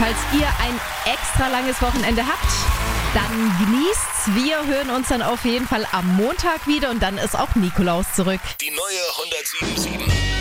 Falls ihr ein extra langes Wochenende habt, dann genießt's. Wir hören uns dann auf jeden Fall am Montag wieder und dann ist auch Nikolaus zurück. Die neue 107.7